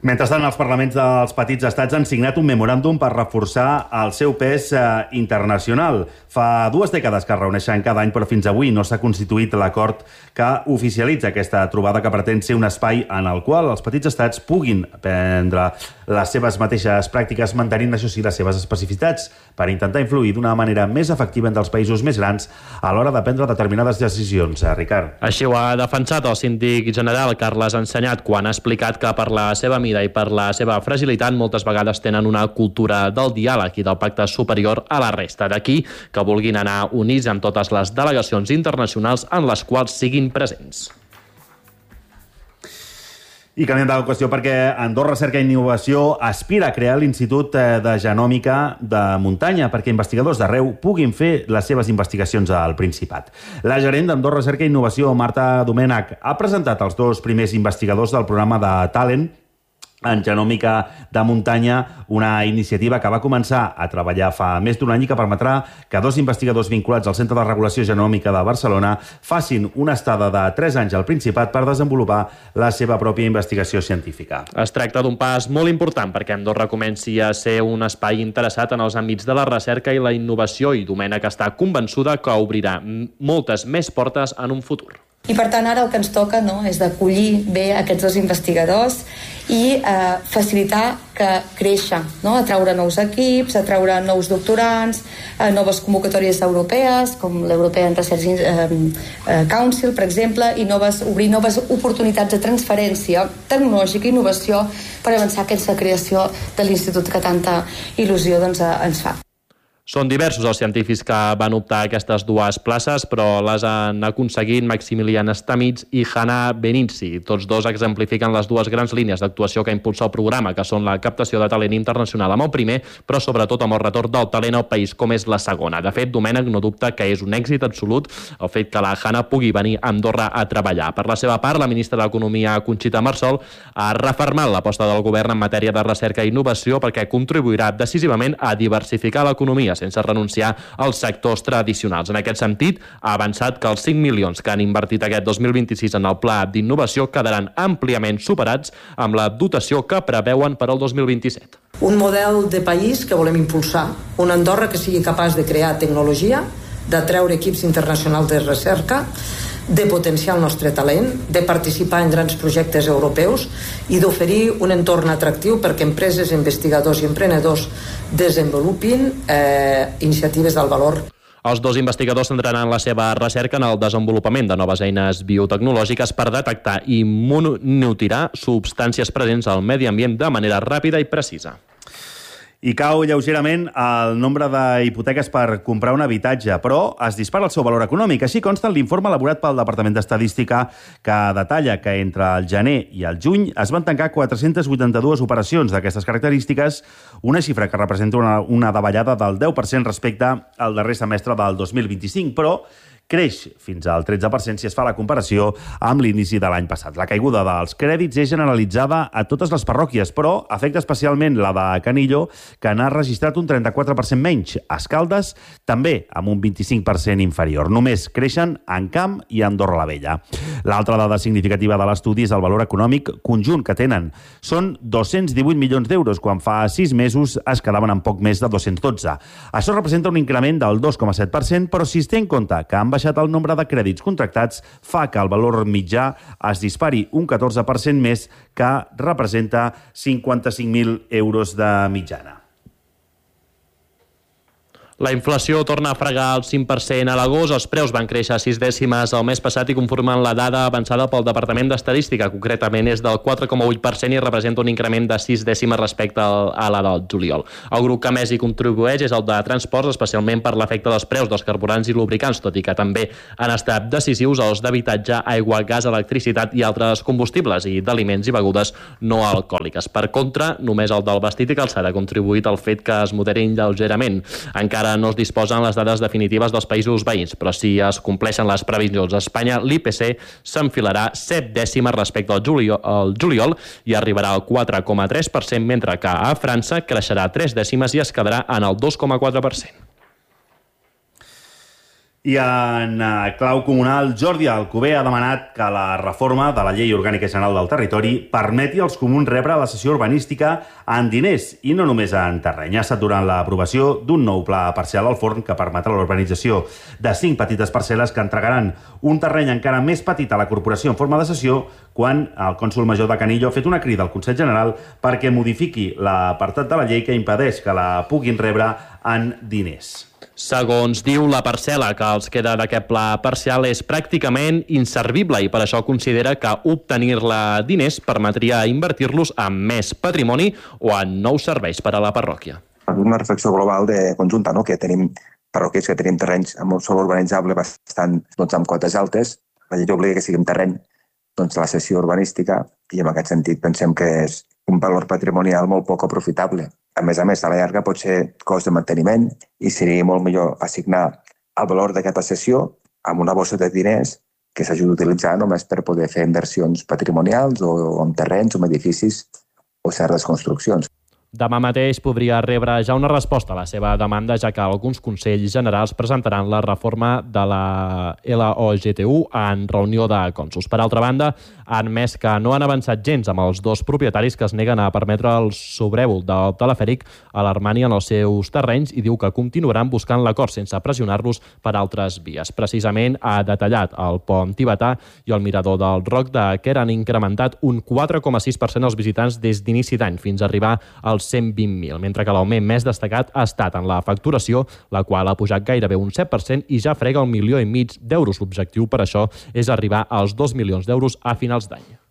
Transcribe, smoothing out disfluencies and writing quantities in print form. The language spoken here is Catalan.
Mentrestant, els parlaments dels petits estats han signat un memoràndum per reforçar el seu pes internacional. Fa 2 dècades que es reuneixen cada any, però fins avui no s'ha constituït l'acord que oficialitza aquesta trobada que pretén ser un espai en el qual els petits estats puguin prendre les seves mateixes pràctiques, mantenint, això sí, les seves especificitats, per intentar influir d'una manera més efectiva entre els països més grans a l'hora de prendre determinades decisions. Ricard. Així ho ha defensat el síndic general Carles Ensenyat quan ha explicat que per la seva mida i per la seva fragilitat moltes vegades tenen una cultura del diàleg i del pacte superior a la resta. D'aquí que vulguin anar units amb totes les delegacions internacionals en les quals siguin presents. I canviem de qüestió perquè Andorra Recerca i Innovació aspira a crear l'Institut de Genòmica de Muntanya perquè investigadors d'arreu puguin fer les seves investigacions al Principat. La gerent d'Andorra Recerca i Innovació, Marta Domènech, ha presentat els 2 primers investigadors del programa de Talent en Genòmica de Muntanya, una iniciativa que va començar a treballar fa més d'un any i que permetrà que 2 investigadors vinculats al Centre de Regulació Genòmica de Barcelona facin una estada de 3 anys al Principat per desenvolupar la seva pròpia investigació científica. Es tracta d'un pas molt important perquè Andorra comenci a ser un espai interessat en els àmbits de la recerca i la innovació i Domènech està convençuda que obrirà moltes més portes en un futur. I per tant ara el que ens toca és d'acollir bé aquests 2 investigadors i facilitar que créixer, atraure nous equips, atraure nous doctorants, noves convocatòries europees, com l'European Research Council, per exemple, i obrir noves oportunitats de transferència tecnològica i innovació per avançar aquesta creació de l'Institut que tanta il·lusió ens fa. Són diversos els científics que van optar a aquestes 2 places, però les han aconseguit Maximilian Stamitz i Hanna Benizzi. Tots 2 exemplifiquen les 2 grans línies d'actuació que impulsa el programa, que són la captació de talent internacional amb el primer, però sobretot amb el retorn del talent al país, com és la segona. De fet, Domènech no dubta que és un èxit absolut el fet que la Hanna pugui venir a Andorra a treballar. Per la seva part, la ministra d'Economia, Conxita Marsol, ha refermat l'aposta del govern en matèria de recerca i innovació perquè contribuirà decisivament a diversificar l'economia sense renunciar als sectors tradicionals. En aquest sentit, ha avançat que els 5 milions que han invertit aquest 2026 en el Pla d'innovació quedaran àmpliament superats amb la dotació que preveuen per al 2027. Un model de país que volem impulsar, una Andorra que sigui capaç de crear tecnologia, d'atreure equips internacionals de recerca, de potenciar el nostre talent, de participar en grans projectes europeus i d'oferir un entorn atractiu perquè empreses, investigadors i emprenedors desenvolupin iniciatives d'alt valor. Els 2 investigadors centraran la seva recerca en el desenvolupament de noves eines biotecnològiques per detectar i monitorar substàncies presents al medi ambient de manera ràpida i precisa. I cau lleugerament el nombre d'hipoteques per comprar un habitatge, però es dispara el seu valor econòmic. Així consta en l'informe elaborat pel Departament d'Estadística que detalla que entre el gener i el juny es van tancar 482 operacions d'aquestes característiques, una xifra que representa una davallada del 10% respecte al darrer semestre del 2025, però creix fins al 13% si es fa la comparació amb l'inici de l'any passat. La caiguda dels crèdits és generalitzada a totes les parròquies, però afecta especialment la de Canillo, que n'ha registrat un 34% menys. Escaldes, també amb un 25% inferior. Només creixen en Camp i Andorra la Vella. L'altra dada significativa de l'estudi és el valor econòmic conjunt que tenen. Són 218 milions d'euros, quan fa 6 mesos es quedaven en poc més de 212. Això representa un increment del 2,7%, però si es té en compte que han baixat el nombre de crèdits contractats, fa que el valor mitjà es dispari un 14% més, que representa 55.000 euros de mitjana. La inflació torna a fregar el 5% a l'agost. Els preus van créixer 6 dècimes el mes passat i conformen la dada avançada pel Departament d'Estadística. Concretament és del 4,8% i representa un increment de 6 dècimes respecte a la del juliol. El grup que més hi contribueix és el de transports, especialment per l'efecte dels preus dels carburants i lubricants, tot i que també han estat decisius els d'habitatge, aigua, gas, electricitat i altres combustibles i d'aliments i begudes no alcohòliques. Per contra, només el del vestit i calçat ha contribuït al fet que es moderin lleugerament. Encara no es disposen les dades definitives dels països veïns, però si es compleixen les previsions a Espanya, l'IPC s'enfilarà 7 dècimes respecte al juliol i arribarà al 4,3%, mentre que a França creixerà 3 dècimes i es quedarà en el 2,4%. I en clau comunal, Jordi Alcover ha demanat que la reforma de la Llei Orgànica General del Territori permeti als comuns rebre la cessió urbanística en diners i no només en terreny. Ha estat durant l'aprovació d'un nou pla parcial al Forn que permetrà l'urbanització de 5 petites parcel·les que entregaran un terreny encara més petit a la corporació en forma de cessió quan el cònsol major de Canillo ha fet una crida al Consell General perquè modifiqui l'apartat de la llei que impedeix que la puguin rebre en diners. Segons diu, la parcel·la que els queda d'aquest pla parcial és pràcticament inservible i per això considera que obtenir-la diners permetria invertir-los en més patrimoni o en nous serveis per a la parròquia. Una reflexió global conjunta, no? Que tenim parròquies que tenim terrenys amb un sòl urbanitzable bastant amb cotes altes. La llei obliga que sigui un terreny la cessió urbanística i en aquest sentit pensem que és un valor patrimonial molt poc aprofitable. A més, a la llarga pot ser cost de manteniment i seria molt millor assignar el valor d'aquesta cessió amb una bossa de diners que s'hagi d'utilitzar només per poder fer inversions patrimonials o en terrenys o en edificis o certes construccions. Demà mateix podria rebre ja una resposta a la seva demanda, ja que alguns consells generals presentaran la reforma de la LOGTU en reunió de cònsols. Per altra banda, han admès que no han avançat gens amb els dos propietaris que es neguen a permetre el sobrèvol del telefèric a l'Armani en els seus terrenys i diu que continuaran buscant l'acord sense pressionar-los per altres vies. Precisament ha detallat el pont tibetà i el mirador del Roc de Quer han incrementat un 4,6% els visitants des d'inici d'any fins a arribar als 120.000, mentre que l'augment més destacat ha estat en la facturació, la qual ha pujat gairebé un 7% i ja frega $1,5 milions. L'objectiu per això és arribar als 2 milions d'euros a finals d'any.